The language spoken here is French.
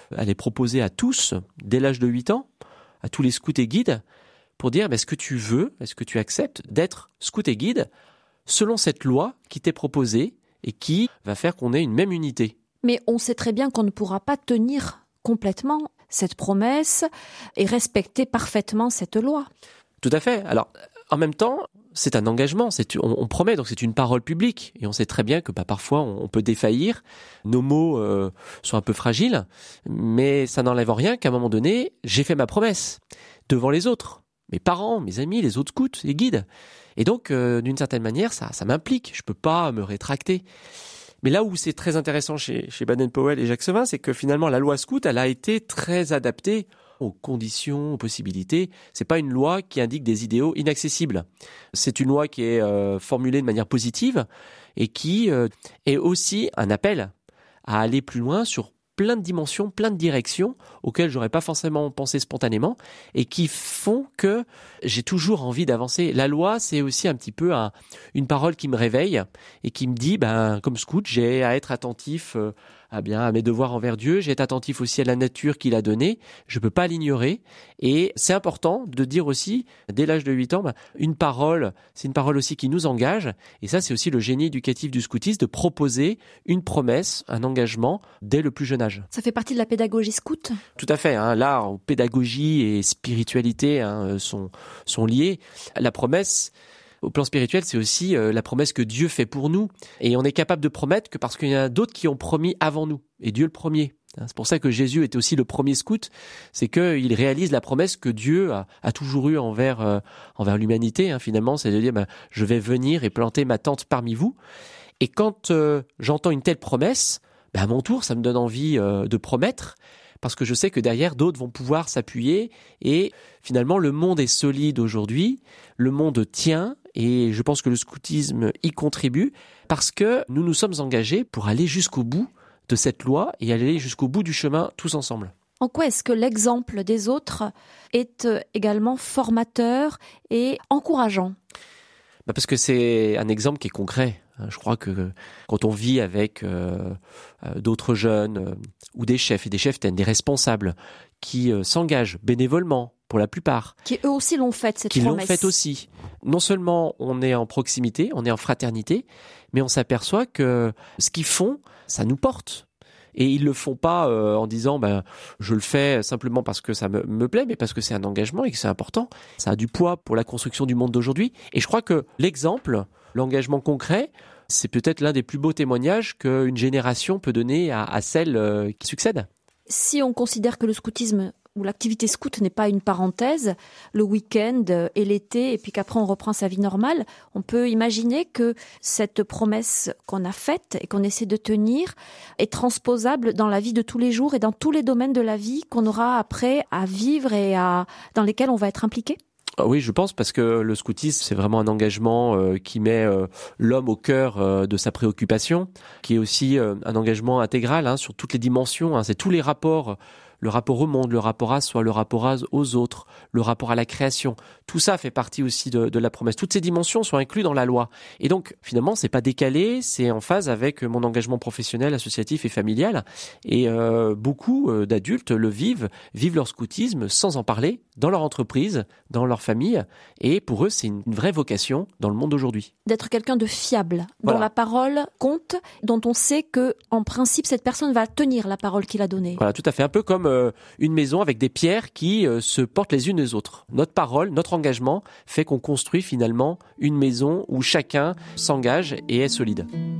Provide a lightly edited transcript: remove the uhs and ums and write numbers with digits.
elle est proposée à tous, dès l'âge de 8 ans, à tous les scouts et guides, pour dire est-ce que tu veux, est-ce que tu acceptes d'être scout et guide selon cette loi qui t'est proposée et qui va faire qu'on ait une même unité. Mais on sait très bien qu'on ne pourra pas tenir complètement cette promesse et respecter parfaitement cette loi. Tout à fait. Alors, en même temps, c'est un engagement, on promet, donc c'est une parole publique. Et on sait très bien que parfois, on peut défaillir. Nos mots sont un peu fragiles, mais ça n'enlève en rien qu'à un moment donné, j'ai fait ma promesse devant les autres. Mes parents, mes amis, les autres scouts, les guides. Et donc, d'une certaine manière, ça m'implique. Je peux pas me rétracter. Mais là où c'est très intéressant chez Baden-Powell et Jacques Sevin, c'est que finalement, la loi scout, elle a été très adaptée aux conditions, aux possibilités. C'est pas une loi qui indique des idéaux inaccessibles. C'est une loi qui est formulée de manière positive et qui est aussi un appel à aller plus loin sur plein de dimensions, plein de directions auxquelles j'aurais pas forcément pensé spontanément et qui font que j'ai toujours envie d'avancer. La loi, c'est aussi un petit peu une parole qui me réveille et qui me dit, comme scout, j'ai à être attentif à mes devoirs envers Dieu, j'ai à être attentif aussi à la nature qu'il a donnée, je peux pas l'ignorer et c'est important de dire aussi, dès l'âge de 8 ans, une parole, c'est une parole aussi qui nous engage et ça c'est aussi le génie éducatif du scoutisme de proposer une promesse, un engagement dès le plus jeune âge. Ça fait partie de la pédagogie scout ? Tout à fait, là, pédagogie et spiritualité sont liées. La promesse, au plan spirituel, c'est aussi la promesse que Dieu fait pour nous. Et on est capable de promettre que parce qu'il y en a d'autres qui ont promis avant nous. Et Dieu le premier. C'est pour ça que Jésus était aussi le premier scout. C'est qu'il réalise la promesse que Dieu a toujours eue envers l'humanité. Finalement, c'est de dire, je vais venir et planter ma tente parmi vous. Et quand j'entends une telle promesse, à mon tour, ça me donne envie de promettre. Parce que je sais que derrière, d'autres vont pouvoir s'appuyer. Et finalement, le monde est solide aujourd'hui. Le monde tient. Et je pense que le scoutisme y contribue parce que nous nous sommes engagés pour aller jusqu'au bout de cette loi et aller jusqu'au bout du chemin tous ensemble. En quoi est-ce que l'exemple des autres est également formateur et encourageant ? Parce que c'est un exemple qui est concret. Je crois que quand on vit avec d'autres jeunes ou des chefs et des cheftaines, des responsables qui s'engagent bénévolement pour la plupart. Qui eux aussi l'ont faite, cette promesse. Qui l'ont faite aussi. Non seulement on est en proximité, on est en fraternité, mais on s'aperçoit que ce qu'ils font, ça nous porte. Et ils le font pas en disant je le fais simplement parce que ça me plaît, mais parce que c'est un engagement et que c'est important. Ça a du poids pour la construction du monde d'aujourd'hui. Et je crois que l'exemple, l'engagement concret, c'est peut-être l'un des plus beaux témoignages qu'une génération peut donner à celle qui succède. Si on considère que le scoutisme ou l'activité scout n'est pas une parenthèse, le week-end et l'été, et puis qu'après on reprend sa vie normale, on peut imaginer que cette promesse qu'on a faite et qu'on essaie de tenir est transposable dans la vie de tous les jours et dans tous les domaines de la vie qu'on aura après à vivre et dans lesquels on va être impliqué. Oui, je pense, parce que le scoutisme, c'est vraiment un engagement qui met l'homme au cœur de sa préoccupation, qui est aussi un engagement intégral sur toutes les dimensions. C'est tous les rapports, le rapport au monde, le rapport à soi, le rapport aux autres, le rapport à la création. Tout ça fait partie aussi de la promesse. Toutes ces dimensions sont incluses dans la loi. Et donc, finalement, c'est pas décalé, c'est en phase avec mon engagement professionnel, associatif et familial. Et beaucoup d'adultes le vivent leur scoutisme sans en parler, dans leur entreprise, dans leur famille. Et pour eux, c'est une vraie vocation dans le monde d'aujourd'hui. D'être quelqu'un de fiable, voilà. Dont la parole compte, dont on sait que, en principe, cette personne va tenir la parole qu'il a donnée. Voilà, tout à fait. Un peu comme une maison avec des pierres qui se portent les unes les autres. Notre parole, notre engagement fait qu'on construit finalement une maison où chacun s'engage et est solide.